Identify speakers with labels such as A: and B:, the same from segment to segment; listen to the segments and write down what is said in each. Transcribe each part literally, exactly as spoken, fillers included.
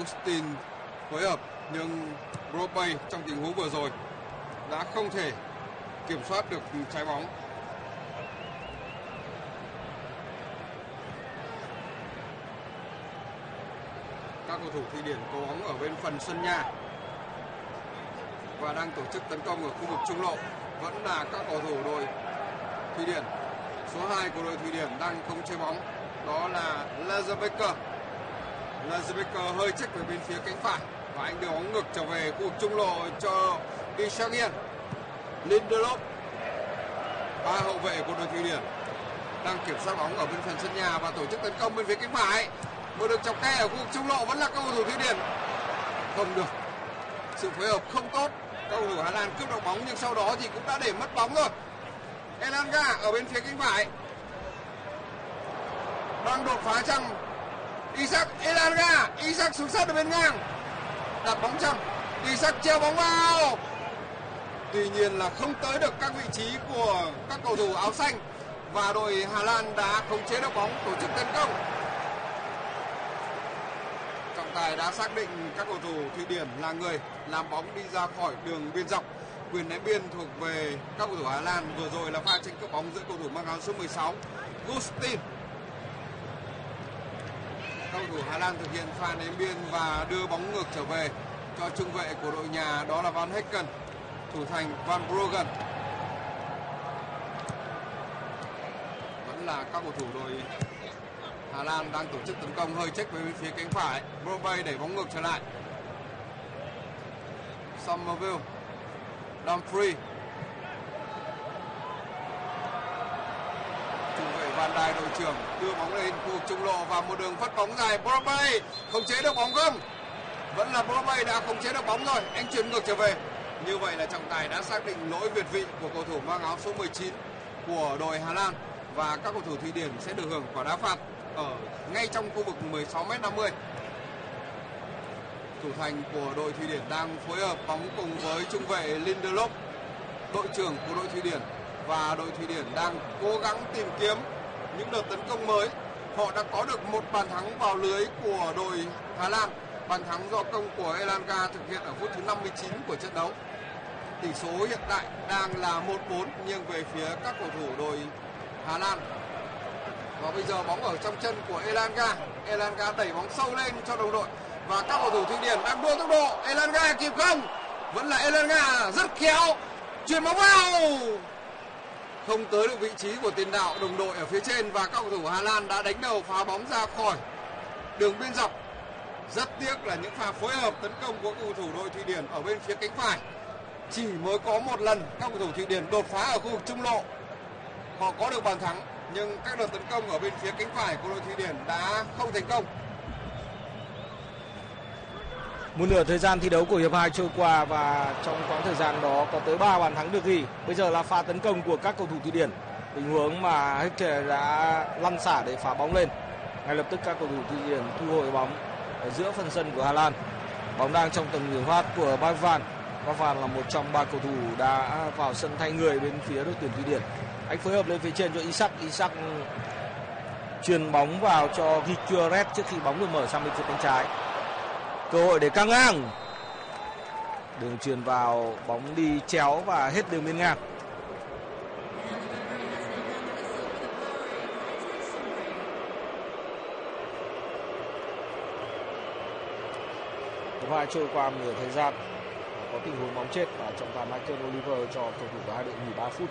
A: Gustin phối hợp nhưng Brobbey trong tình huống vừa rồi đã không thể kiểm soát được trái bóng. Các cầu thủ Thụy Điển có bóng ở bên phần sân nhà và đang tổ chức tấn công ở khu vực trung lộ. Vẫn là các cầu thủ đội Thụy Điển. Số hai của đội Thụy Điển đang không chế bóng, đó là Laserbecker. Laserbecker hơi check về bên phía cánh phải và anh đưa bóng ngược trở về khu vực trung lộ cho Isagian. Lindelof, ba hậu vệ của đội Thụy Điển đang kiểm soát bóng ở bên phần sân nhà và tổ chức tấn công bên phía cánh phải. Một đường chọc khe ở khu vực trung lộ, vẫn là cầu thủ Thụy Điển. Không được, sự phối hợp không tốt. Cầu thủ Hà Lan cướp được bóng nhưng sau đó thì cũng đã để mất bóng rồi. Elanga ở bên phía cánh phải đang đột phá chăng? Isak Elanga, Isak xuống sát ở bên ngang, đặt bóng chăng? Isak treo bóng vào. Tuy nhiên là không tới được các vị trí của các cầu thủ áo xanh và đội Hà Lan đã khống chế được bóng, tổ chức tấn công. Trọng tài đã xác định các cầu thủ Thụy Điển là người làm bóng đi ra khỏi đường biên dọc. Quyền ném biên thuộc về các cầu thủ Hà Lan. Vừa rồi là pha tranh cướp bóng giữa cầu thủ mang áo số mười sáu Gustin. Các cầu thủ Hà Lan thực hiện pha ném biên và đưa bóng ngược trở về cho trung vệ của đội nhà, đó là Van Hekken. Thủ thành Van Bruggen. Vẫn là các cầu thủ đội Hà Lan đang tổ chức tấn công, hơi check về bên phía cánh phải. Brobbey đẩy bóng ngược trở lại. Somerville, Dumfries, trung vệ Van Dijk đội trưởng đưa bóng lên khu vực trung lộ và một đường phất bóng dài. Brobbey không chế được bóng không? Vẫn là Brobbey đã không chế được bóng rồi. Anh chuyển ngược trở về. Như vậy là trọng tài đã xác định lỗi việt vị của cầu thủ mang áo số mười chín của đội Hà Lan và các cầu thủ Thụy Điển sẽ được hưởng quả đá phạt ở ngay trong khu vực mười sáu mét năm mươi. Thủ thành của đội Thụy Điển đang phối hợp bóng cùng với trung vệ Lindelof, đội trưởng của đội Thụy Điển, và đội Thụy Điển đang cố gắng tìm kiếm những đợt tấn công mới. Họ đã có được một bàn thắng vào lưới của đội Hà Lan, bàn thắng do công của Elanga thực hiện ở phút thứ năm mươi chín của trận đấu. Tỷ số hiện tại đang là một bốn nghiêng về phía các cầu thủ đội Hà Lan. Và bây giờ bóng ở trong chân của Elanga. Elanga đẩy bóng sâu lên cho đồng đội và các cầu thủ Thụy Điển đang đua tốc độ. Elanga kịp không? Vẫn là Elanga rất khéo, chuyền bóng vào, không tới được vị trí của tiền đạo đồng đội ở phía trên và các cầu thủ Hà Lan đã đánh đầu phá bóng ra khỏi đường biên dọc. Rất tiếc là những pha phối hợp tấn công của cầu thủ đội Thụy Điển ở bên phía cánh phải chỉ mới có một lần các cầu thủ Thụy Điển đột phá ở khu vực trung lộ. Họ có được bàn thắng nhưng các đợt tấn công ở bên phía cánh phải của đội Thụy Điển đã không thành công.
B: Một nửa thời gian thi đấu của hiệp hai trôi qua và trong quãng thời gian đó có tới ba bàn thắng được ghi. Bây giờ là pha tấn công của các cầu thủ Thụy Điển. Tình huống mà Heche đã lăn xả để phá bóng lên. Ngay lập tức các cầu thủ Thụy Điển thu hồi bóng ở giữa phần sân của Hà Lan. Bóng đang trong tầm kiểm soát của Bavvan. Bavvan là một trong ba cầu thủ đã vào sân thay người bên phía đội tuyển Thụy Điển. Anh phối hợp lên phía trên cho Isak. Isak chuyền bóng vào cho Gyökeres trước khi bóng được mở sang bên phía cánh trái. Cơ hội để căng ngang. Đường chuyền vào, bóng đi chéo và hết đường biên ngang. Hiệp hai trôi qua một nửa thời gian, có tình huống bóng chết và trọng tài Michael Oliver cho cầu thủ của hai đội nghỉ ba phút.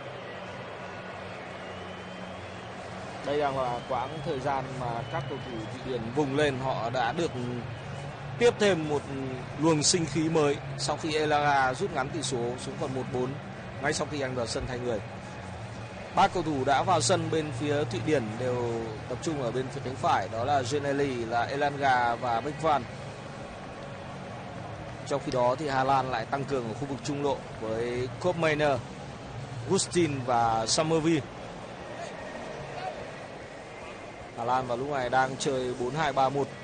B: Đây đang là quãng thời gian mà các cầu thủ Thụy Điển vùng lên, họ đã được tiếp thêm một luồng sinh khí mới sau khi Elanga rút ngắn tỷ số xuống còn một bốn ngay sau khi anh vào sân thay người. Ba cầu thủ đã vào sân bên phía Thụy Điển đều tập trung ở bên phía cánh phải, đó là Giannelli, là Elanga và Bechvan. Trong khi đó thì Hà Lan lại tăng cường ở khu vực trung lộ với Koopmeiners, Gustin và Somerville. Hà Lan vào lúc này đang chơi bốn hai ba một